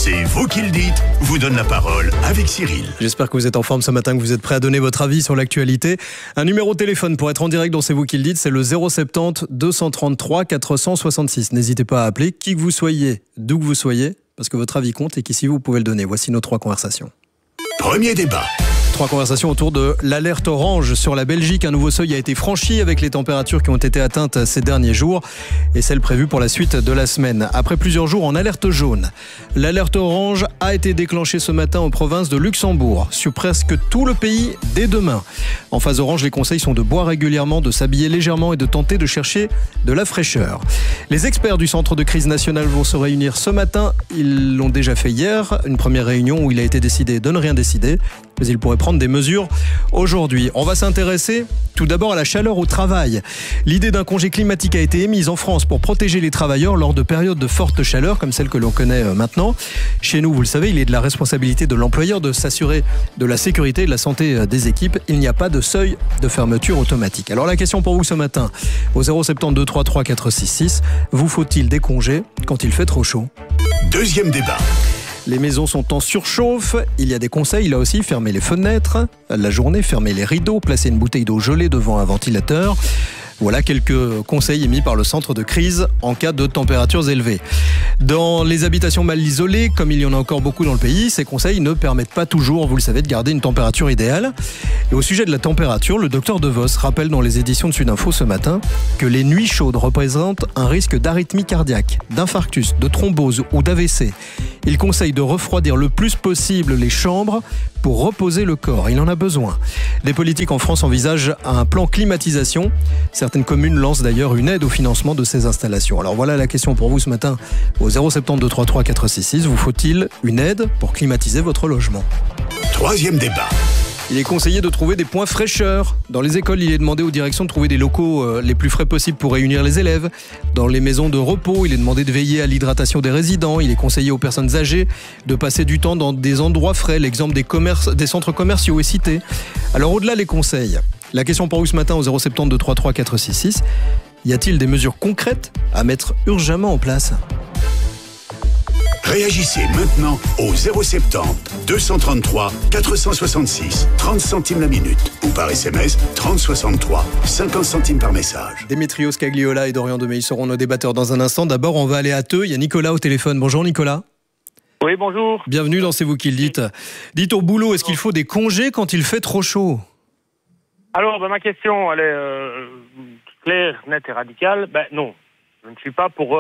C'est vous qui le dites, vous donne la parole avec Cyril. J'espère que vous êtes en forme ce matin, que vous êtes prêts à donner votre avis sur l'actualité. Un numéro de téléphone pour être en direct dans C'est vous qui le dites, c'est le 070 233 466. N'hésitez pas à appeler qui que vous soyez, d'où que vous soyez, parce que votre avis compte et qu'ici vous pouvez le donner. Voici nos 3 conversations. Premier débat. 3 conversations autour de l'alerte orange sur la Belgique. Un nouveau seuil a été franchi avec les températures qui ont été atteintes ces derniers jours et celle prévue pour la suite de la semaine. Après plusieurs jours en alerte jaune, l'alerte orange a été déclenchée ce matin en province de Luxembourg, sur presque tout le pays dès demain. En phase orange, les conseils sont de boire régulièrement, de s'habiller légèrement et de tenter de chercher de la fraîcheur. Les experts du Centre de crise nationale vont se réunir ce matin. Ils l'ont déjà fait hier, une première réunion où il a été décidé de ne rien décider, mais ils pourraient prendre des mesures aujourd'hui. On va s'intéresser tout d'abord à la chaleur au travail. L'idée d'un congé climatique a été émise en France pour protéger les travailleurs lors de périodes de forte chaleur, comme celle que l'on connaît maintenant. Chez nous, vous le savez, il est de la responsabilité de l'employeur de s'assurer de la sécurité et de la santé des équipes. Il n'y a pas de seuil de fermeture automatique. Alors la question pour vous ce matin, au 070 233 466, vous faut-il des congés quand il fait trop chaud ? Deuxième débat. Les maisons sont en surchauffe, il y a des conseils là aussi, fermez les fenêtres la journée, fermez les rideaux, placez une bouteille d'eau gelée devant un ventilateur. Voilà quelques conseils émis par le centre de crise en cas de températures élevées. Dans les habitations mal isolées, comme il y en a encore beaucoup dans le pays, ces conseils ne permettent pas toujours, vous le savez, de garder une température idéale. Et au sujet de la température, le docteur De Vos rappelle dans les éditions de Sudinfo ce matin que les nuits chaudes représentent un risque d'arythmie cardiaque, d'infarctus, de thrombose ou d'AVC. Il conseille de refroidir le plus possible les chambres pour reposer le corps. Il en a besoin. Des politiques en France envisagent un plan climatisation. Certaines communes lancent d'ailleurs une aide au financement de ces installations. Alors voilà la question pour vous ce matin au 070 233 466. Vous faut-il une aide pour climatiser votre logement ? Troisième débat. Il est conseillé de trouver des points fraîcheurs. Dans les écoles, il est demandé aux directions de trouver des locaux les plus frais possibles pour réunir les élèves. Dans les maisons de repos, il est demandé de veiller à l'hydratation des résidents. Il est conseillé aux personnes âgées de passer du temps dans des endroits frais. L'exemple des centres commerciaux est cité. Alors au-delà des conseils, la question pour vous ce matin au 070 233 466, y a-t-il des mesures concrètes à mettre urgemment en place ? Réagissez maintenant au 070 233 466, 30 centimes la minute, ou par SMS 3063, 50 centimes par message. Démétrios Cagliola et Dorian Demey seront nos débatteurs dans un instant. D'abord, on va aller à Theux. Il y a Nicolas au téléphone. Bonjour Nicolas. Oui, bonjour. Bienvenue dans C'est vous qui le dites. Dites au boulot, est-ce qu'il faut des congés quand il fait trop chaud ? Alors, ma question, elle est claire, nette et radicale. Non, je ne suis pas pour...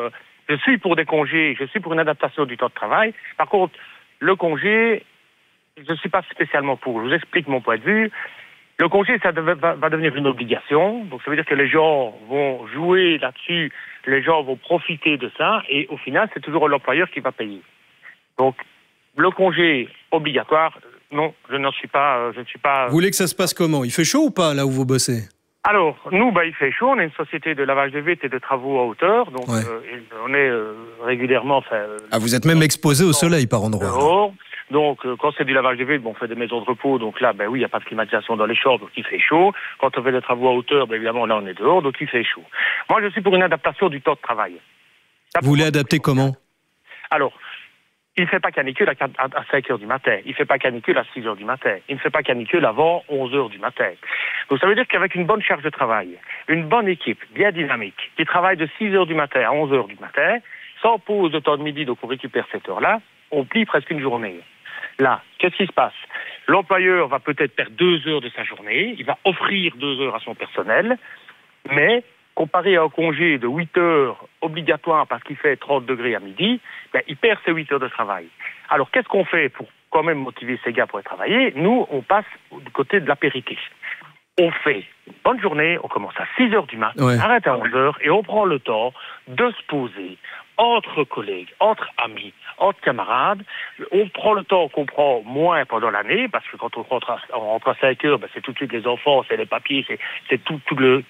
je suis pour des congés, je suis pour une adaptation du temps de travail. Par contre, le congé, je ne suis pas spécialement pour. Je vous explique mon point de vue. Le congé, ça va devenir une obligation. Donc, ça veut dire que les gens vont jouer là-dessus, les gens vont profiter de ça, et au final, c'est toujours l'employeur qui va payer. Donc, le congé obligatoire, non, je ne suis pas... Vous voulez que ça se passe comment ? Il fait chaud ou pas, là où vous bossez ? Alors, nous, il fait chaud. On est une société de lavage de vitres et de travaux à hauteur. Donc, ouais. On est régulièrement... vous êtes même exposé au soleil par endroits. Dehors. Donc, quand c'est du lavage de vitres, on fait des maisons de repos. Donc là, oui, il n'y a pas de climatisation dans les chambres, donc il fait chaud. Quand on fait des travaux à hauteur, évidemment, là, on est dehors, donc il fait chaud. Moi, je suis pour une adaptation du temps de travail. Vous voulez adapter comment ? Alors, il ne fait pas canicule à 5 heures du matin. Il ne fait pas canicule à 6 heures du matin. Il ne fait pas canicule avant 11 heures du matin. Donc ça veut dire qu'avec une bonne charge de travail, une bonne équipe, bien dynamique, qui travaille de 6 heures du matin à 11 heures du matin, sans pause de temps de midi, donc on récupère cette heure-là, on plie presque une journée. Là, qu'est-ce qui se passe ? L'employeur va peut-être perdre 2 heures de sa journée, il va offrir 2 heures à son personnel, mais comparé à un congé de 8 heures obligatoire parce qu'il fait 30 degrés à midi, il perd ses 8 heures de travail. Alors, qu'est-ce qu'on fait pour quand même motiver ces gars pour aller travailler ? Nous, on passe du côté de l'apéritif. On fait une bonne journée, on commence à 6 heures du matin, on arrête à 11 heures et on prend le temps de se poser entre collègues, entre amis, entre camarades. On prend le temps qu'on prend moins pendant l'année, parce que quand on rentre à 5 heures, c'est tout de suite les enfants, c'est les papiers, c'est toute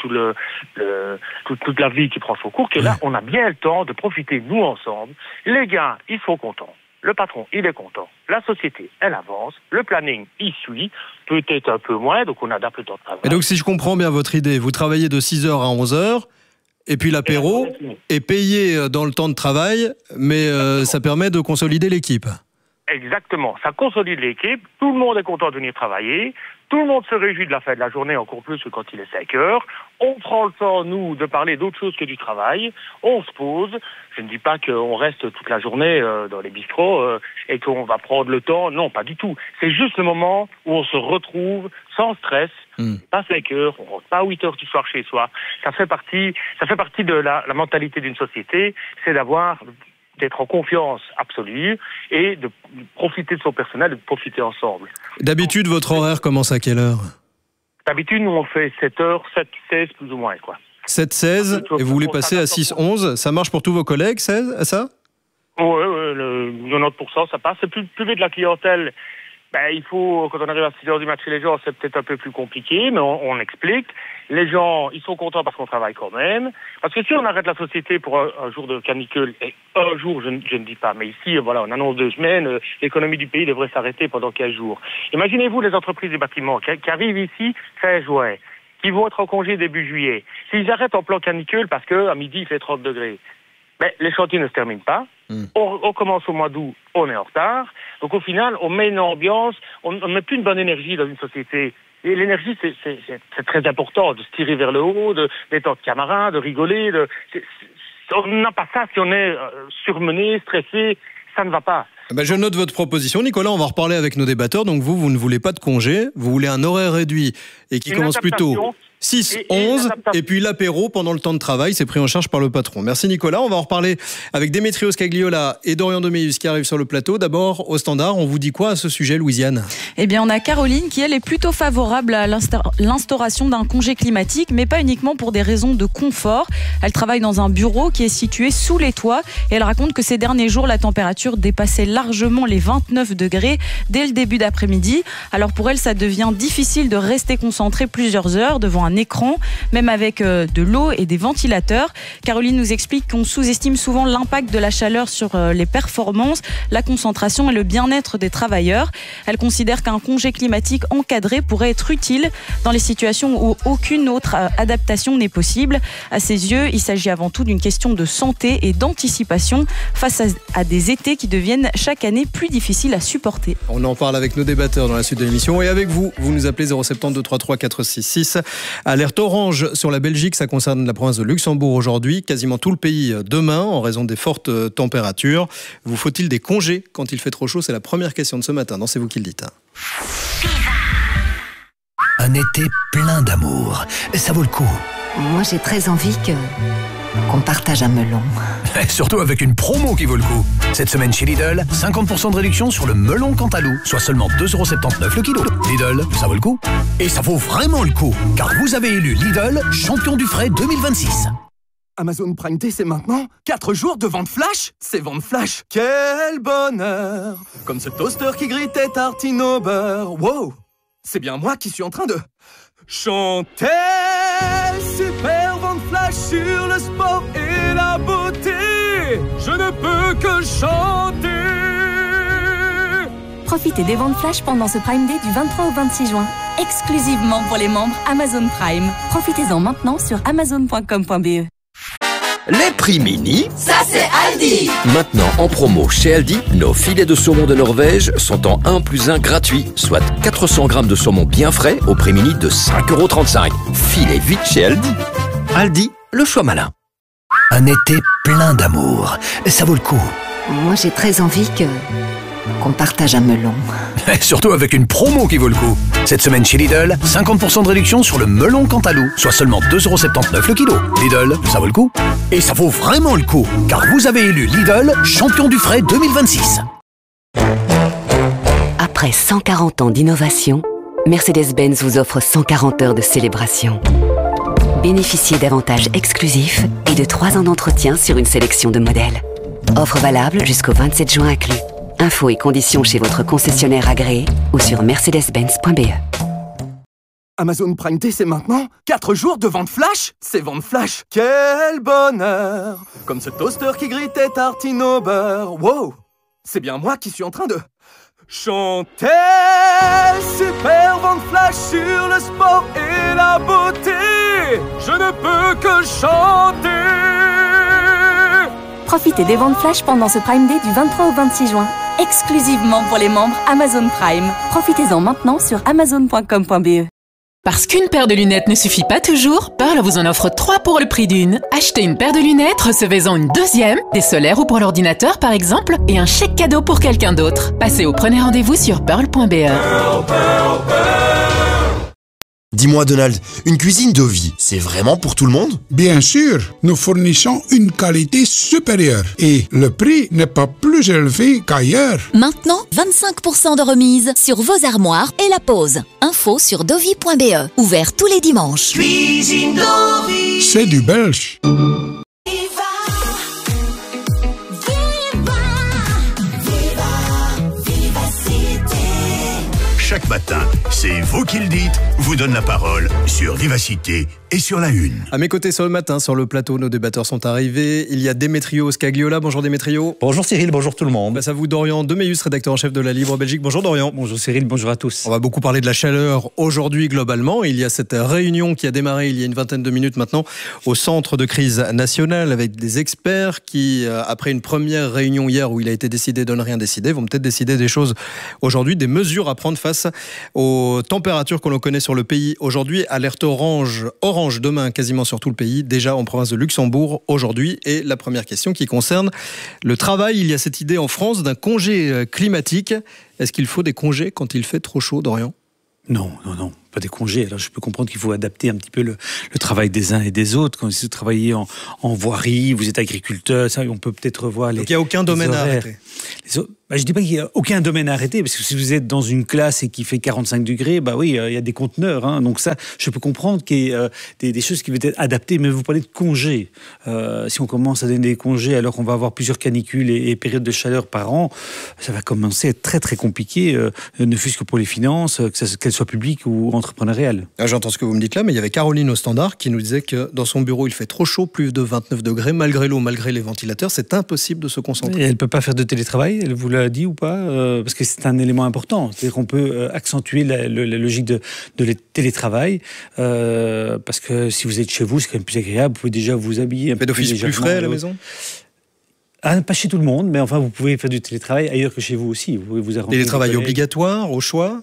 la vie qui prend son cours, que là, on a bien le temps de profiter, nous, ensemble. Les gars, ils sont contents. Le patron, il est content. La société, elle avance. Le planning, il suit. Peut-être un peu moins, donc on adapte le temps de travail. Et donc, si je comprends bien votre idée, vous travaillez de 6h à 11h, Et puis l'apéro est payé dans le temps de travail, mais ça permet de consolider l'équipe. Exactement, ça consolide l'équipe, tout le monde est content de venir travailler, tout le monde se réjouit de la fin de la journée, encore plus que quand il est 5 heures. On prend le temps, nous, de parler d'autre chose que du travail, on se pose. Je ne dis pas qu'on reste toute la journée dans les bistrots et qu'on va prendre le temps, non, pas du tout. C'est juste le moment où on se retrouve sans stress, pas 5 heures, on rentre pas à 8 heures du soir chez soi. Ça fait partie de la mentalité d'une société, c'est d'être en confiance absolue et de profiter de son personnel et de profiter ensemble. D'habitude, votre horaire commence à quelle heure ? D'habitude, nous, on fait 7h, 7h16 plus ou moins, quoi. 7h16 et vous voulez passer à 6h11 ? Ça marche pour tous vos collègues, ça ? Oui, 90%, ça passe. C'est plus vite de la clientèle. Il faut, quand on arrive à 6h du matin chez les gens, c'est peut-être un peu plus compliqué, mais on explique. Les gens, ils sont contents parce qu'on travaille quand même. Parce que si on arrête la société pour un jour de canicule, et un jour, je ne dis pas, mais ici, voilà, on annonce 2 semaines, l'économie du pays devrait s'arrêter pendant 15 jours. Imaginez-vous les entreprises du bâtiment qui arrivent ici fin juin, qui vont être en congé début juillet. S'ils arrêtent en plan canicule parce qu'à midi, il fait 30 degrés, les chantiers ne se terminent pas. On commence au mois d'août, on est en retard. Donc au final, on met une ambiance, on ne met plus une bonne énergie dans une société. Et l'énergie, c'est très important, de se tirer vers le haut, d'être entre camarades, de rigoler. On n'a pas ça si on est surmené, stressé, ça ne va pas. Je note votre proposition. Nicolas, on va reparler avec nos débatteurs. Donc vous ne voulez pas de congé, vous voulez un horaire réduit et qui commence plutôt 6-11 et puis l'apéro pendant le temps de travail, c'est pris en charge par le patron. Merci Nicolas, on va en reparler avec Démétrios Cagliola et Dorian Doméus qui arrivent sur le plateau. D'abord, au standard, on vous dit quoi à ce sujet, Louisiane ? Eh bien, on a Caroline qui, elle, est plutôt favorable à l'instauration d'un congé climatique, mais pas uniquement pour des raisons de confort. Elle travaille dans un bureau qui est situé sous les toits et elle raconte que ces derniers jours, la température dépassait largement les 29 degrés dès le début d'après-midi. Alors pour elle, ça devient difficile de rester concentré plusieurs heures devant un écran, même avec de l'eau et des ventilateurs. Caroline nous explique qu'on sous-estime souvent l'impact de la chaleur sur les performances, la concentration et le bien-être des travailleurs. Elle considère qu'un congé climatique encadré pourrait être utile dans les situations où aucune autre adaptation n'est possible. À ses yeux, il s'agit avant tout d'une question de santé et d'anticipation face à des étés qui deviennent chaque année plus difficiles à supporter. On en parle avec nos débatteurs dans la suite de l'émission et avec vous. Vous nous appelez 070 233 466. Alerte orange sur la Belgique, ça concerne la province de Luxembourg aujourd'hui, quasiment tout le pays demain en raison des fortes températures. Vous faut-il des congés quand il fait trop chaud ? C'est la première question de ce matin. Non, c'est vous qui le dites. Un été plein d'amour. Ça vaut le coup. Moi, j'ai très envie qu'on partage un melon. Surtout avec une promo qui vaut le coup. Cette semaine chez Lidl, 50% de réduction sur le melon Cantalou, soit seulement 2,79€ le kilo. Lidl, ça vaut le coup. Et ça vaut vraiment le coup, car vous avez élu Lidl champion du frais 2026. Amazon Prime Day, c'est maintenant 4 jours de vente flash. C'est vente flash. Quel bonheur. Comme ce toaster qui grille tes tartines au beurre. Wow, c'est bien moi qui suis en train de chanter. Super vente flash sur le sport et la beauté. Je ne peux que chanter. Profitez des ventes flash pendant ce Prime Day du 23 au 26 juin. Exclusivement pour les membres Amazon Prime. Profitez-en maintenant sur amazon.com.be. Les prix mini, ça c'est Aldi. Maintenant en promo chez Aldi, nos filets de saumon de Norvège sont en 1+1 gratuit, soit 400 grammes de saumon bien frais au prix mini de 5,35€. Filez vite chez Aldi. Aldi, le choix malin. Un été plein d'amour. Ça vaut le coup. Moi, j'ai très envie qu'on partage un melon. Surtout avec une promo qui vaut le coup. Cette semaine chez Lidl, 50% de réduction sur le melon Cantalou, soit seulement 2,79€ le kilo. Lidl, ça vaut le coup. Et ça vaut vraiment le coup, car vous avez élu Lidl champion du frais 2026. Après 140 ans d'innovation, Mercedes-Benz vous offre 140 heures de célébration. Bénéficiez d'avantages exclusifs et de 3 ans d'entretien sur une sélection de modèles. Offre valable jusqu'au 27 juin inclus. Infos et conditions chez votre concessionnaire agréé ou sur mercedes-benz.be. Amazon Prime Day, c'est maintenant 4 jours de vente flash. C'est vente flash. Quel bonheur. Comme ce toaster qui grille tes tartines au beurre. Wow, c'est bien moi qui suis en train de chanter. Super vente flash sur le sport et la beauté. je ne peux que chanter. Profitez des ventes flash pendant ce Prime Day du 23 au 26 juin. Exclusivement pour les membres Amazon Prime. Profitez-en maintenant sur amazon.com.be. Parce qu'une paire de lunettes ne suffit pas toujours, Pearl vous en offre 3 pour le prix d'une. Achetez une paire de lunettes, recevez-en une deuxième, des solaires ou pour l'ordinateur par exemple, et un chèque cadeau pour quelqu'un d'autre. Passez au premier rendez-vous sur pearl.be. Dis-moi Donald, une cuisine Dovi, c'est vraiment pour tout le monde? Bien sûr, nous fournissons une qualité supérieure et le prix n'est pas plus élevé qu'ailleurs. Maintenant, 25% de remise sur vos armoires et la pose. Info sur dovi.be. Ouvert tous les dimanches. Cuisine Dovi, c'est du belge. Chaque matin, c'est vous qui le dites, vous donne la parole sur Vivacité et sur la Une. À mes côtés ce matin, sur le plateau, nos débatteurs sont arrivés. Il y a Demetrio Scagliola. Bonjour Demetrio. Bonjour Cyril, bonjour tout le monde. Face à vous Dorian Demeus, rédacteur en chef de La Libre Belgique. Bonjour Dorian. Bonjour Cyril, bonjour à tous. On va beaucoup parler de la chaleur aujourd'hui globalement. Il y a cette réunion qui a démarré il y a une vingtaine de minutes maintenant au centre de crise nationale avec des experts qui, après une première réunion hier où il a été décidé de ne rien décider, vont peut-être décider des choses aujourd'hui, des mesures à prendre face aux températures que l'on connaît sur le pays aujourd'hui. Alerte orange demain quasiment sur tout le pays, déjà en province de Luxembourg aujourd'hui. Et la première question qui concerne le travail. Il y a cette idée en France d'un congé climatique. Est-ce qu'il faut des congés quand il fait trop chaud, Dorian ? Non, pas des congés. Alors je peux comprendre qu'il faut adapter un petit peu le travail des uns et des autres. Quand vous travaillez en voirie, vous êtes agriculteur, ça, on peut peut-être revoir les. Donc il n'y a aucun domaine à arrêter. Je ne dis pas qu'il n'y a aucun domaine à arrêter, parce que si vous êtes dans une classe et qu'il fait 45 degrés, bah oui, il y a des conteneurs. Hein, donc ça, je peux comprendre qu'il y ait des choses qui veulent être adaptées, mais vous parlez de congés. Si on commence à donner des congés alors qu'on va avoir plusieurs canicules et périodes de chaleur par an, ça va commencer à être très très compliqué, ne fût-ce que pour les finances, qu'elles soient publiques ou entrepreneuriales. J'entends ce que vous me dites là, mais il y avait Caroline au standard qui nous disait que dans son bureau, il fait trop chaud, plus de 29 degrés, malgré l'eau, malgré les ventilateurs, c'est impossible de se concentrer. Et elle ne peut pas faire de télétravail, elle vous l'a dit ou pas, parce que c'est un élément important. C'est-à-dire qu'on peut accentuer la logique de télétravail, parce que si vous êtes chez vous, c'est quand même plus agréable, vous pouvez déjà vous habiller un peu d'office plus frais à la maison. Pas chez tout le monde, mais enfin vous pouvez faire du télétravail ailleurs que chez vous aussi. Vous pouvez vous arranger. Télétravail obligatoire, au choix.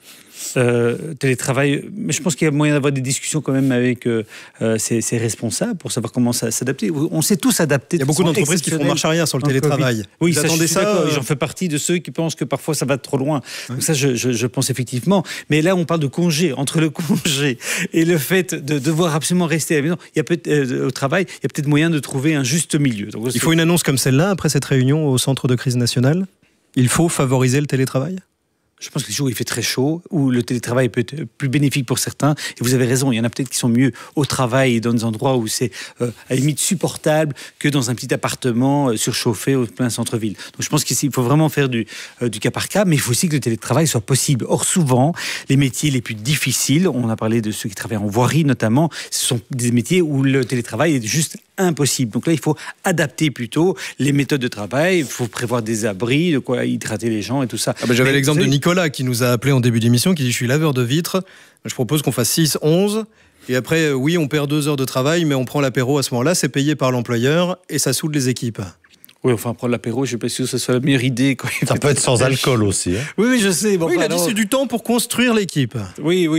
Télétravail, mais je pense qu'il y a moyen d'avoir des discussions quand même avec ces responsables pour savoir comment s'adapter. On sait tous adapter. Il y a beaucoup d'entreprises qui font marche arrière sur le télétravail. Oui, vous attendez ça. J'en fais partie de ceux qui pensent que parfois ça va trop loin. Ouais. Donc ça, je pense effectivement. Mais là, on parle de congé. Entre le congé et le fait de devoir absolument rester à la maison, il y a au travail, il y a peut-être moyen de trouver un juste milieu. Donc, il faut une annonce comme celle-là après cette réunion au centre de crise nationale. Il faut favoriser le télétravail. Je pense que les jours où il fait très chaud, où le télétravail peut être plus bénéfique pour certains, et vous avez raison, il y en a peut-être qui sont mieux au travail et dans des endroits où c'est à la limite supportable que dans un petit appartement surchauffé au plein centre-ville. Donc je pense qu'il faut vraiment faire du cas par cas, mais il faut aussi que le télétravail soit possible. Or souvent, les métiers les plus difficiles, on a parlé de ceux qui travaillent en voirie notamment, ce sont des métiers où le télétravail est juste impossible. Donc là, il faut adapter plutôt les méthodes de travail, il faut prévoir des abris, de quoi hydrater les gens et tout ça. J'avais l'exemple de Nicolas qui nous a appelé en début d'émission, qui dit « Je suis laveur de vitres, je propose qu'on fasse 6-11, et après, oui, on perd 2 heures de travail, mais on prend l'apéro à ce moment-là, c'est payé par l'employeur, et ça soude les équipes. » Oui, enfin, prendre l'apéro, je ne suis pas sûr que ce soit la meilleure idée. Ça peut être sans alcool aussi. Hein. Oui, je sais. Bon, il a dit c'est du temps pour construire l'équipe. Oui.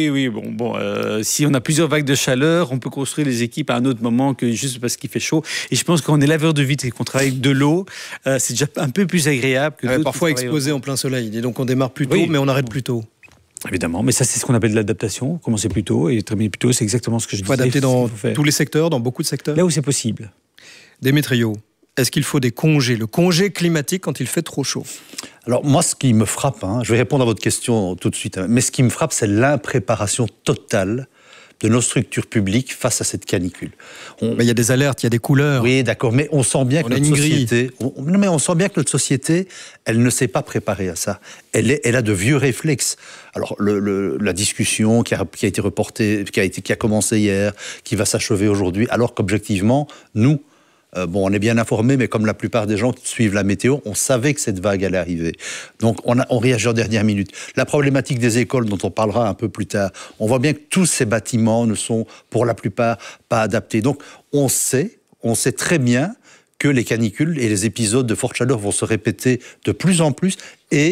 Si on a plusieurs vagues de chaleur, on peut construire les équipes à un autre moment que juste parce qu'il fait chaud. Et je pense qu'on est laveur de vitres et qu'on travaille avec de l'eau, c'est déjà un peu plus agréable que d'autres. Parfois exposé en plein soleil. Et donc on démarre plus tôt, mais on arrête plus tôt. Évidemment, mais ça c'est ce qu'on appelle de l'adaptation. Commencer plus tôt et terminer plus tôt, c'est exactement ce que je disais. Il faut adapter dans tous les secteurs, dans beaucoup de secteurs. Là où c'est possible. Demetrio. Est-ce qu'il faut des congés, le congé climatique quand il fait trop chaud? Alors moi, ce qui me frappe, je vais répondre à votre question tout de suite, mais ce qui me frappe, c'est l'impréparation totale de nos structures publiques face à cette canicule. Il y a des alertes, il y a des couleurs. Oui, d'accord, mais on sent bien que notre société, on sent bien que notre société, elle ne s'est pas préparée à ça. Elle a de vieux réflexes. Alors la discussion qui a été reportée, qui a commencé hier, qui va s'achever aujourd'hui, alors qu'objectivement, nous, on est bien informé, mais comme la plupart des gens qui suivent la météo, on savait que cette vague allait arriver. Donc, on réagit en dernière minute. La problématique des écoles, dont on parlera un peu plus tard, on voit bien que tous ces bâtiments ne sont, pour la plupart, pas adaptés. Donc, on sait très bien que les canicules et les épisodes de forte chaleur vont se répéter de plus en plus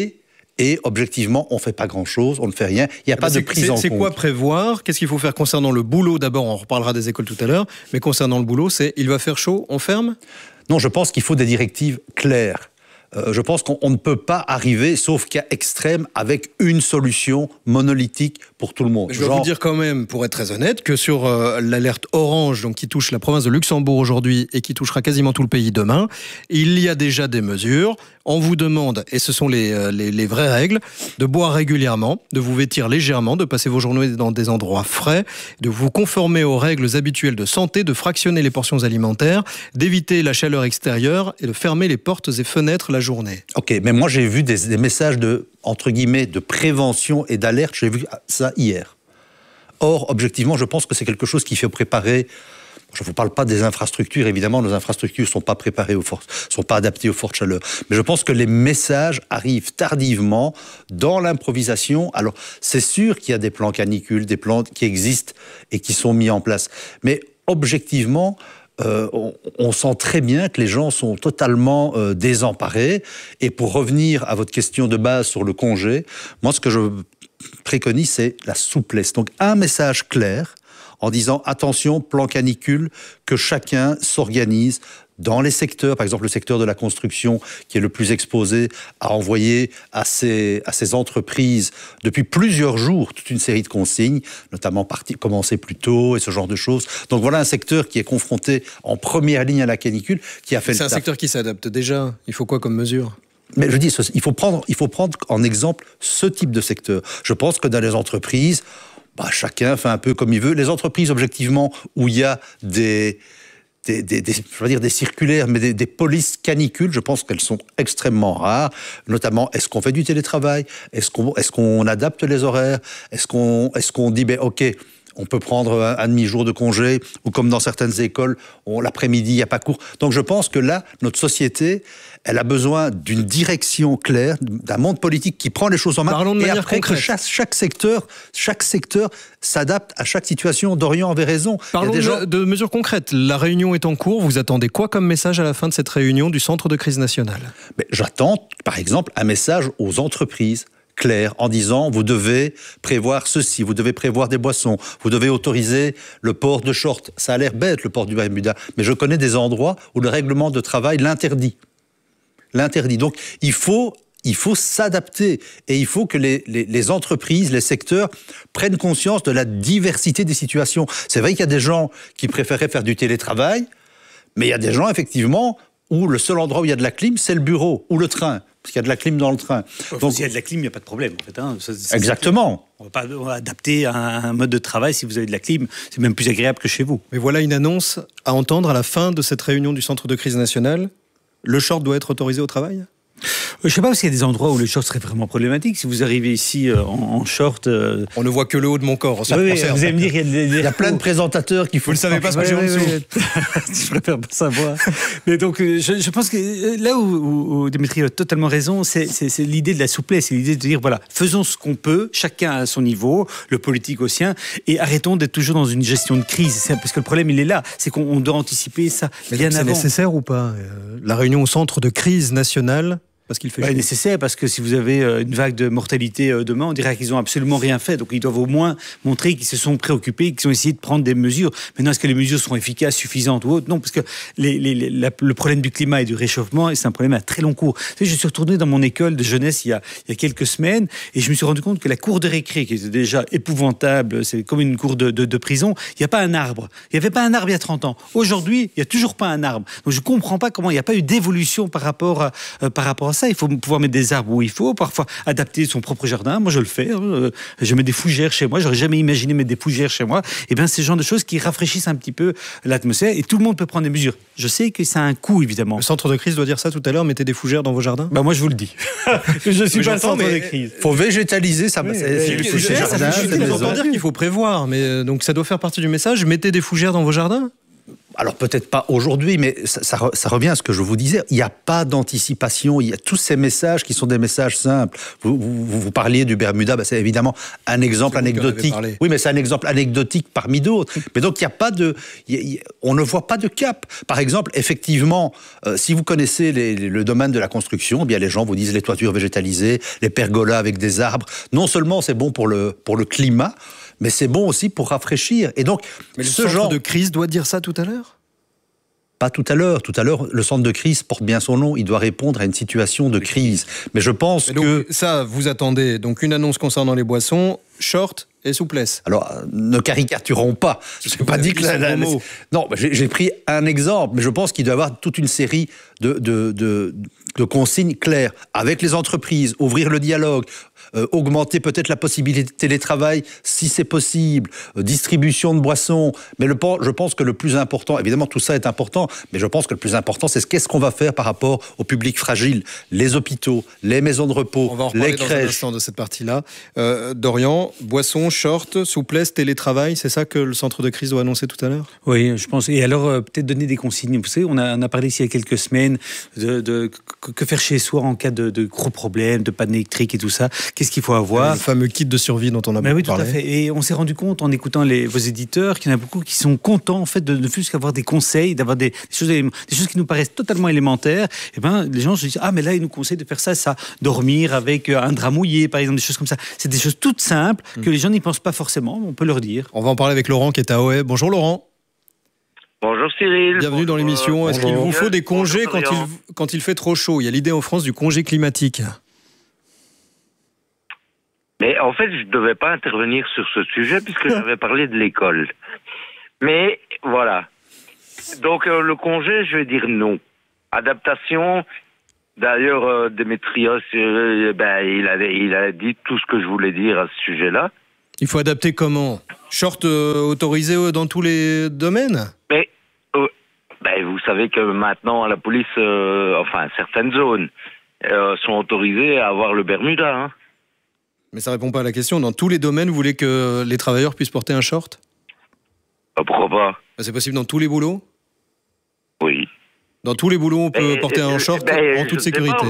et objectivement, on ne fait pas grand-chose, on ne fait rien, il n'y a pas de prise en compte. C'est quoi prévoir? Qu'est-ce qu'il faut faire concernant le boulot? D'abord, on reparlera des écoles tout à l'heure, mais concernant le boulot, il va faire chaud, on ferme? Non, je pense qu'il faut des directives claires. Je pense qu'on ne peut pas arriver, sauf cas extrême, avec une solution monolithique pour tout le monde. Je vais vous dire quand même, pour être très honnête, que sur l'alerte orange, donc qui touche la province de Luxembourg aujourd'hui et qui touchera quasiment tout le pays demain, il y a déjà des mesures. On vous demande, et ce sont les vraies règles, de boire régulièrement, de vous vêtir légèrement, de passer vos journées dans des endroits frais, de vous conformer aux règles habituelles de santé, de fractionner les portions alimentaires, d'éviter la chaleur extérieure et de fermer les portes et fenêtres la journée. Ok, mais moi j'ai vu des messages entre guillemets, de prévention et d'alerte, j'ai vu ça hier. Or, objectivement, je pense que c'est quelque chose qui fait préparer. Je ne vous parle pas des infrastructures, évidemment, nos infrastructures ne sont pas préparées sont pas adaptées aux fortes chaleurs. Mais je pense que les messages arrivent tardivement dans l'improvisation. Alors, c'est sûr qu'il y a des plans canicules, des plans qui existent et qui sont mis en place. Mais objectivement, on sent très bien que les gens sont totalement désemparés. Et pour revenir à votre question de base sur le congé, moi, ce que je préconise, c'est la souplesse. Donc, un message clair en disant attention, plan canicule, que chacun s'organise dans les secteurs, par exemple le secteur de la construction qui est le plus exposé, à envoyer à ces entreprises depuis plusieurs jours toute une série de consignes, notamment commencer plus tôt et ce genre de choses. Donc voilà un secteur qui est confronté en première ligne à la canicule, qui a fait le taf. C'est un secteur qui s'adapte déjà. Il faut quoi comme mesure ? Mais je dis, il faut prendre en exemple ce type de secteur. Je pense que dans les entreprises, chacun fait un peu comme il veut. Les entreprises, objectivement, où il y a des circulaires, mais des polices canicules, je pense qu'elles sont extrêmement rares. Notamment, est-ce qu'on fait du télétravail ? Est-ce qu'on adapte les horaires ? Est-ce qu'on dit, OK, on peut prendre un demi-jour de congé, ou comme dans certaines écoles, l'après-midi, il n'y a pas cours. Donc je pense que là, notre société, elle a besoin d'une direction claire, d'un monde politique qui prend les choses en main. Parlons de manière concrète. Que chaque secteur s'adapte à chaque situation. Dorian avait raison. Parlons de mesures concrètes. La réunion est en cours. Vous attendez quoi comme message à la fin de cette réunion du Centre de crise nationale ? J'attends, par exemple, un message aux entreprises clair en disant vous devez prévoir ceci, vous devez prévoir des boissons, vous devez autoriser le port de short. Ça a l'air bête, le port du Bermuda, mais je connais des endroits où le règlement de travail l'interdit. Donc il faut s'adapter et il faut que les entreprises, les secteurs prennent conscience de la diversité des situations. C'est vrai qu'il y a des gens qui préféraient faire du télétravail, mais il y a des gens effectivement où le seul endroit où il y a de la clim, c'est le bureau ou le train. Parce qu'il y a de la clim dans le train. Donc, s'il y a de la clim, il n'y a pas de problème. En fait, exactement. On va adapter un mode de travail. Si vous avez de la clim, c'est même plus agréable que chez vous. Mais voilà une annonce à entendre à la fin de cette réunion du Centre de crise nationale. Le short doit être autorisé au travail ? Je ne sais pas s'il y a des endroits où le short serait vraiment problématique. Si vous arrivez ici en short... On ne voit que le haut de mon corps. Vous allez me dire il y a plein de présentateurs qui font... Vous ne savez pas ce que j'ai en dessous. Je préfère pas savoir. Mais donc, je pense que là où Dimitri a totalement raison, c'est l'idée de la souplesse. C'est l'idée de dire, voilà, faisons ce qu'on peut, chacun à son niveau, le politique au sien, et arrêtons d'être toujours dans une gestion de crise. Parce que le problème, il est là. C'est qu'on doit anticiper ça bien avant. C'est nécessaire ou pas ? La réunion au Centre de crise nationale, parce qu'il fait chaud. Nécessaire, parce que si vous avez une vague de mortalité demain, on dirait qu'ils n'ont absolument rien fait. Donc ils doivent au moins montrer qu'ils se sont préoccupés, qu'ils ont essayé de prendre des mesures. Maintenant, est-ce que les mesures seront efficaces, suffisantes ou autres ? Non, parce que le problème du climat et du réchauffement, c'est un problème à très long cours. Vous savez, je suis retourné dans mon école de jeunesse il y a quelques semaines, et je me suis rendu compte que la cour de récré, qui était déjà épouvantable, c'est comme une cour de prison, il n'y a pas un arbre. Il n'y avait pas un arbre il y a 30 ans. Aujourd'hui, il n'y a toujours pas un arbre. Donc je ne comprends pas comment il n'y a pas eu d'évolution par rapport à ça. Il faut pouvoir mettre des arbres où il faut, parfois adapter son propre jardin. Moi, je le fais. Je mets des fougères chez moi. J'aurais jamais imaginé mettre des fougères chez moi. Et bien, c'est ce genre de choses qui rafraîchissent un petit peu l'atmosphère. Et tout le monde peut prendre des mesures. Je sais que ça a un coût, évidemment. Le centre de crise doit dire ça tout à l'heure. Mettez des fougères dans vos jardins. Moi, je vous le dis. Je suis pas le centre de crise. Il faut végétaliser ça. J'entends dire qu'il faut prévoir. Mais donc, ça doit faire partie du message. Mettez des fougères dans vos jardins. Alors peut-être pas aujourd'hui, mais ça revient à ce que je vous disais. Il n'y a pas d'anticipation. Il y a tous ces messages qui sont des messages simples. Vous parliez du Bermuda, c'est évidemment un exemple anecdotique. Oui, mais c'est un exemple anecdotique parmi d'autres. Mais donc il n'y a pas on ne voit pas de cap. Par exemple, effectivement, si vous connaissez le domaine de la construction, eh bien les gens vous disent les toitures végétalisées, les pergolas avec des arbres. Non seulement c'est bon pour le climat, mais c'est bon aussi pour rafraîchir. Et donc, mais le centre de crise doit dire ça tout à l'heure ? Pas tout à l'heure. Tout à l'heure, le centre de crise porte bien son nom. Il doit répondre à une situation de crise. Mais je pense que... Ça, vous attendez donc une annonce concernant les boissons, short et souplesse. Alors, ne caricaturons pas. Je n'ai pas dit que... Non, j'ai pris un exemple, mais je pense qu'il doit y avoir toute une série de consignes claires avec les entreprises, ouvrir le dialogue, augmenter peut-être la possibilité de télétravail si c'est possible, distribution de boissons. Mais je pense que le plus important, évidemment tout ça est important, mais je pense que le plus important c'est qu'est-ce qu'on va faire par rapport au public fragile, les hôpitaux, les maisons de repos, on va en les crèches. Dans un instant de cette partie-là. Dorian, boissons, short, souplesse, télétravail, c'est ça que le centre de crise doit annoncer tout à l'heure ? Oui, je pense. Et alors peut-être donner des consignes. Vous savez, on a parlé ici il y a quelques semaines de que faire chez soi en cas de gros problèmes, de panne électrique et tout ça. Qu'est-ce qu'il faut avoir ? Le fameux kit de survie dont on a beaucoup oui, parlé. Tout à fait. Et on s'est rendu compte en écoutant vos éditeurs qu'il y en a beaucoup qui sont contents en fait de ne plus qu'avoir des conseils, d'avoir des choses qui nous paraissent totalement élémentaires. Et les gens se disent mais là ils nous conseillent de faire ça, dormir avec un drap mouillé par exemple, des choses comme ça. C'est des choses toutes simples que les gens n'y pensent pas forcément. On peut leur dire. On va en parler avec Laurent qui est à OE. Bonjour Laurent. Bonjour Cyril. Bienvenue dans l'émission. Est-ce qu'il vous faut des congés quand il fait trop chaud ? Il y a l'idée en France du congé climatique. Mais en fait, je ne devais pas intervenir sur ce sujet puisque j'avais parlé de l'école. Mais voilà. Donc le congé, je vais dire non. Adaptation, d'ailleurs, Démétrios, il a dit tout ce que je voulais dire à ce sujet-là. Il faut adapter comment ? Short autorisé dans tous les domaines ? Mais vous savez que maintenant, la police, certaines zones sont autorisées à avoir le Bermuda, hein. Mais ça répond pas à la question. Dans tous les domaines, vous voulez que les travailleurs puissent porter un short ? Pourquoi pas ? C'est possible dans tous les boulots ? Oui. Dans tous les boulots, on peut porter un short en toute sécurité.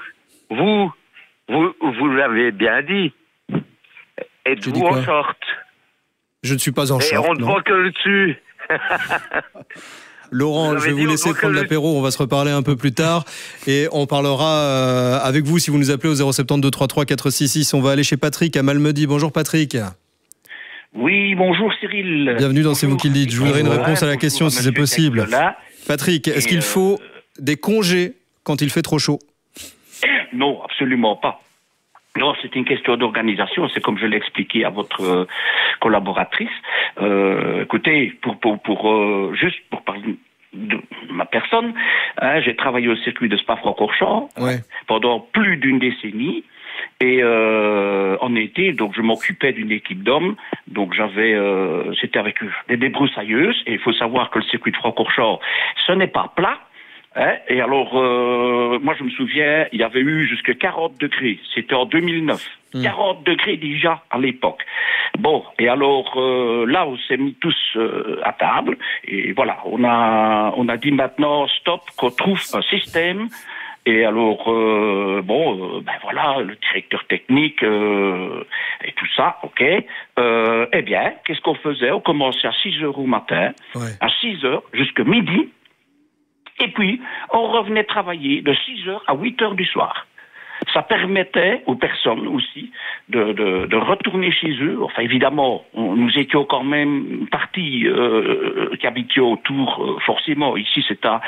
Vous l'avez bien dit. Êtes-vous en short ? Je ne suis pas en short. On ne voit que le dessus. Laurent, je vais vous laisser prendre l'apéro, on va se reparler un peu plus tard et on parlera avec vous si vous nous appelez au 072 33 466. On va aller chez Patrick à Malmedy. Bonjour Patrick. Oui, bonjour Cyril. Bienvenue dans C'est vous qui le dites. Je voudrais une réponse à la question si c'est possible. Patrick, est-ce qu'il faut des congés quand il fait trop chaud ? Non, absolument pas. Non, c'est une question d'organisation. C'est comme je l'ai expliqué à votre collaboratrice. Écoutez, juste pour parler de ma personne, j'ai travaillé au circuit de Spa-Francorchamps pendant plus d'une décennie. Et en été, donc je m'occupais d'une équipe d'hommes. Donc c'était avec des débroussailleuses. Et il faut savoir que le circuit de Francorchamps, ce n'est pas plat. Et alors, moi je me souviens, il y avait eu jusqu'à 40 degrés. C'était en 2009. 40 degrés déjà à l'époque. Bon, et alors là, on s'est mis tous à table. Et voilà, on a dit maintenant, stop, qu'on trouve un système. Et alors, voilà, le directeur technique et tout ça, ok. Eh bien, qu'est-ce qu'on faisait ? On commençait à 6 heures au matin, à 6 heures jusqu'à midi. Et puis, on revenait travailler de 6 heures à 8 heures du soir. Ça permettait aux personnes aussi de retourner chez eux. Enfin, évidemment, nous étions quand même une partie qui habitait autour, forcément. Ici, c'est à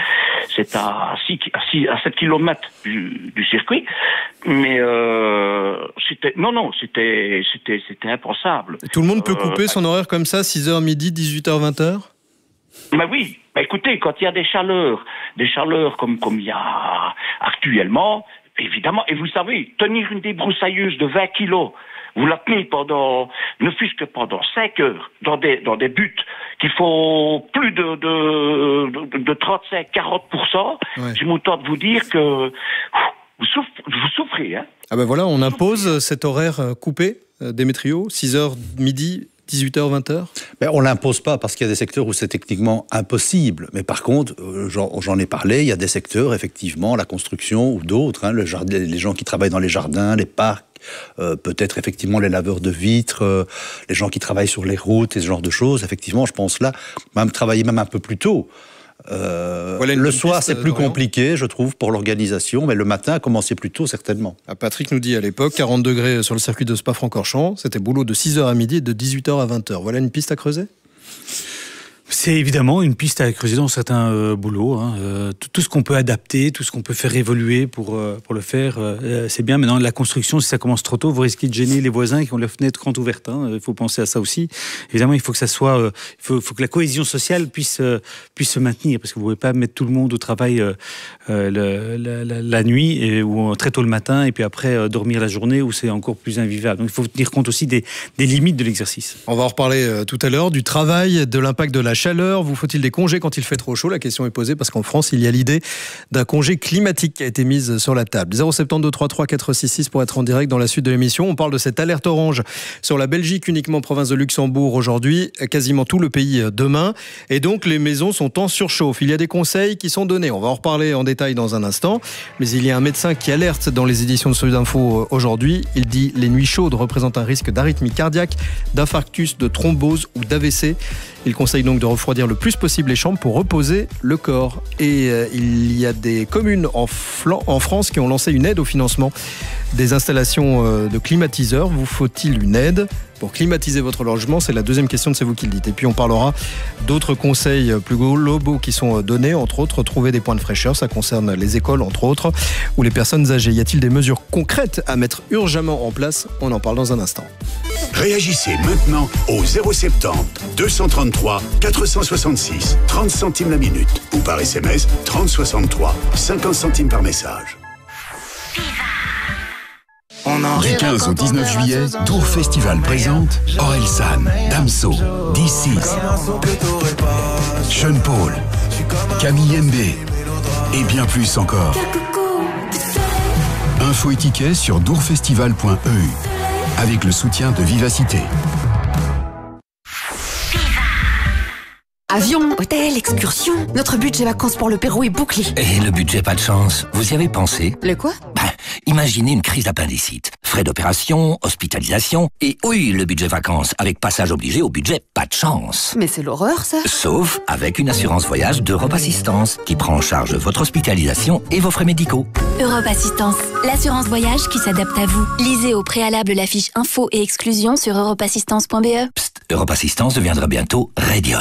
7 kilomètres du circuit. Mais c'était impensable. Et tout le monde peut couper son horaire comme ça, 6h midi, 18h, 20h ? Ben oui. Écoutez, quand il y a des chaleurs comme il y a actuellement, évidemment, et vous savez, tenir une débroussailleuse de 20 kilos, vous la tenez ne fût-ce que pendant 5 heures, dans des buts qu'il faut plus de 35-40%, je m'entends de vous dire que vous souffrez, hein. Ah ben voilà, on impose cet horaire coupé, Démétrio, 6h midi, 18h, 20h? On ne l'impose pas parce qu'il y a des secteurs où c'est techniquement impossible. Mais par contre, j'en ai parlé, il y a des secteurs, effectivement, la construction ou d'autres, les gens qui travaillent dans les jardins, les parcs, peut-être effectivement les laveurs de vitres, les gens qui travaillent sur les routes et ce genre de choses. Effectivement, je pense là, même travailler même un peu plus tôt. Le soir, c'est plus compliqué, je trouve, pour l'organisation, mais le matin, commencer plus tôt, certainement. Patrick nous dit à l'époque, 40 degrés sur le circuit de Spa-Francorchamps, c'était boulot de 6h à midi et de 18h à 20h. Voilà une piste à creuser? C'est évidemment une piste à creuser dans certains boulots. Tout ce qu'on peut adapter, tout ce qu'on peut faire évoluer pour le faire, c'est bien. Maintenant, la construction, si ça commence trop tôt, vous risquez de gêner les voisins qui ont leurs fenêtres grandes ouvertes. Il faut penser à ça aussi. Évidemment, il faut que ça soit, faut que la cohésion sociale puisse se maintenir, parce que vous ne pouvez pas mettre tout le monde au travail la nuit ou très tôt le matin, et puis après dormir la journée où c'est encore plus invivable. Donc, il faut tenir compte aussi des limites de l'exercice. On va en reparler tout à l'heure, du travail, de l'impact de la chaleur. Vous faut-il des congés quand il fait trop chaud? La question est posée parce qu'en France, il y a l'idée d'un congé climatique qui a été mise sur la table. 072 33 466 pour être en direct dans la suite de l'émission. On parle de cette alerte orange sur la Belgique, uniquement province de Luxembourg aujourd'hui, quasiment tout le pays demain. Et donc, les maisons sont en surchauffe. Il y a des conseils qui sont donnés. On va en reparler en détail dans un instant. Mais il y a un médecin qui alerte dans les éditions de Sud Info aujourd'hui. Il dit les nuits chaudes représentent un risque d'arythmie cardiaque, d'infarctus, de thrombose ou d'AVC. Il conseille donc de refroidir le plus possible les chambres pour reposer le corps. Et il y a des communes en France qui ont lancé une aide au financement des installations de climatiseurs. Vous faut-il une aide pour climatiser votre logement? C'est la deuxième question de C'est vous qui le dites. Et puis on parlera d'autres conseils plus globaux qui sont donnés, entre autres trouver des points de fraîcheur. Ça concerne les écoles, entre autres, ou les personnes âgées. Y a-t-il des mesures concrètes à mettre urgemment en place? On en parle dans un instant. Réagissez maintenant au 070 233 466 30 centimes la minute ou par SMS 3063 50 centimes par message. Du 15 au 19 juillet, Dour Festival présente Orelsan, Damso, D6, Sean Paul, Camille Mbé et bien plus encore. Info et tickets sur dourfestival.eu avec le soutien de Vivacité. Avion, hôtel, excursion. Notre budget vacances pour le Pérou est bouclé. Et le budget pas de chance, vous y avez pensé? Le quoi? Imaginez une crise d'appendicite. Frais d'opération, hospitalisation, et oui, le budget vacances, avec passage obligé au budget pas de chance. Mais c'est l'horreur, ça. Sauf avec une assurance voyage d'Europe Assistance, qui prend en charge votre hospitalisation et vos frais médicaux. Europe Assistance, l'assurance voyage qui s'adapte à vous. Lisez au préalable la fiche info et exclusion sur europeassistance.be. Psst, Europe Assistance deviendra bientôt Radion.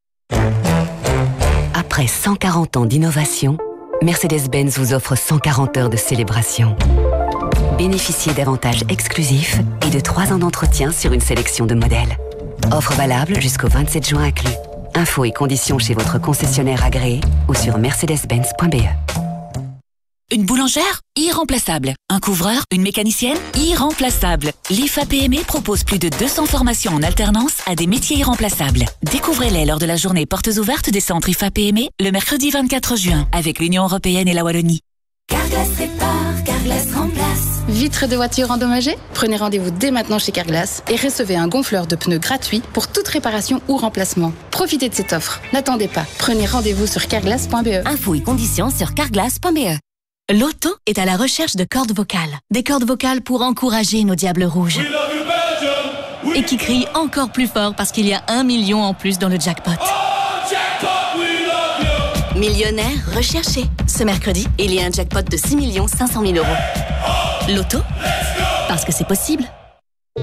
Après 140 ans d'innovation, Mercedes-Benz vous offre 140 heures de célébration. Bénéficiez d'avantages exclusifs et de 3 ans d'entretien sur une sélection de modèles. Offre valable jusqu'au 27 juin inclus. Infos et conditions chez votre concessionnaire agréé ou sur mercedes-benz.be. Une boulangère? Irremplaçable. Un couvreur? Une mécanicienne? Irremplaçable. L'IFA PME propose plus de 200 formations en alternance à des métiers irremplaçables. Découvrez-les lors de la journée portes ouvertes des centres IFA PME le mercredi 24 juin avec l'Union Européenne et la Wallonie. Carglass répare, Carglass remplace. Vitres de voitures endommagées? Prenez rendez-vous dès maintenant chez Carglass et recevez un gonfleur de pneus gratuit pour toute réparation ou remplacement. Profitez de cette offre. N'attendez pas. Prenez rendez-vous sur carglass.be. Infos et conditions sur carglass.be. Loto est à la recherche de cordes vocales. Des cordes vocales pour encourager nos diables rouges. Et qui crient encore plus fort parce qu'il y a 1 million en plus dans le jackpot. Millionnaire recherché. Ce mercredi, il y a un jackpot de 6 500 000 €. Loto, parce que c'est possible.